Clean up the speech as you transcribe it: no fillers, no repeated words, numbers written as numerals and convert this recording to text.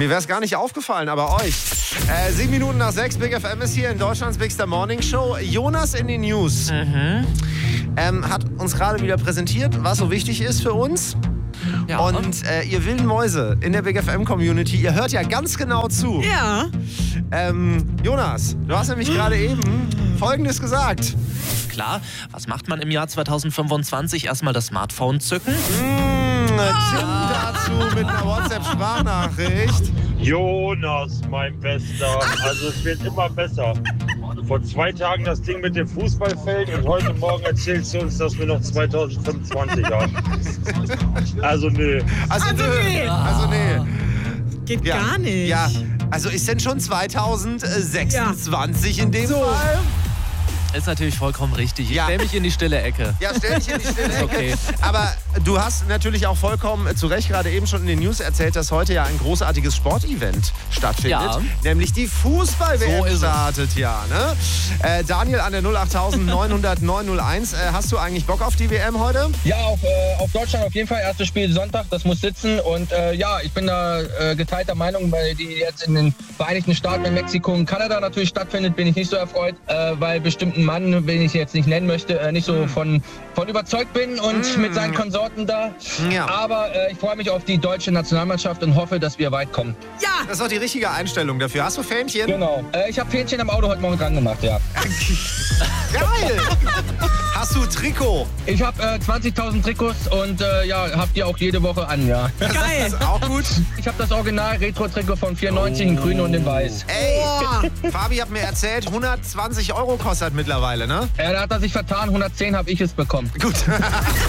Mir wäre es gar nicht aufgefallen, aber euch. 7 Minuten nach 6, Big FM ist hier in Deutschlands Bigster Morning Show. Jonas in den News hat uns gerade wieder präsentiert, was so wichtig ist für uns. Ja. Und ihr wilden Mäuse in der Big FM Community, ihr hört ja ganz genau zu. Ja. Jonas, du hast nämlich gerade eben Folgendes gesagt. Klar, was macht man im Jahr 2025? Erstmal das Smartphone zücken. Tim dazu mit einer WhatsApp-Sprachnachricht. Jonas, mein Bester. Also es wird immer besser. Vor 2 Tagen das Ding mit dem Fußballfeld und heute Morgen erzählst du uns, dass wir noch 2025 haben. Also nee. Also nee. Geht gar nicht. Ja, also ist denn schon 2026 in dem Fall? Ist natürlich vollkommen richtig. Ich Ja. stelle mich in die stille Ecke. Ja, stell dich in die stille Ecke. Okay. Aber du hast natürlich auch vollkommen zu Recht gerade eben schon in den News erzählt, dass heute ja ein großartiges Sportevent stattfindet. Ja. Nämlich die Fußball-WM So ist es. startet ja. Ne? Daniel an der 08900 901. Hast du eigentlich Bock auf die WM heute? Ja, auf Deutschland auf jeden Fall. Erstes Spiel Sonntag, das muss sitzen. Und ich bin da geteilter Meinung, weil die jetzt in den Vereinigten Staaten, in Mexiko und Kanada natürlich stattfindet, bin ich nicht so erfreut, weil bestimmten Mann, den ich jetzt nicht nennen möchte, nicht so von überzeugt bin und mit seinen Konsorten da. Ja. Aber ich freue mich auf die deutsche Nationalmannschaft und hoffe, dass wir weit kommen. Ja. Das ist doch die richtige Einstellung dafür. Hast du Fähnchen? Genau. Ich habe Fähnchen am Auto heute Morgen dran gemacht, ja. Geil! Hast du Trikot? Ich habe 20.000 Trikots und habe die auch jede Woche an, ja. Das Geil. ist auch gut. Ich habe das Original-Retro-Trikot von 94 in grün und in weiß. Ey, Fabi hat mir erzählt, 120 € kostet mittlerweile, ne? Da hat er sich vertan, 110 habe ich es bekommen. Gut.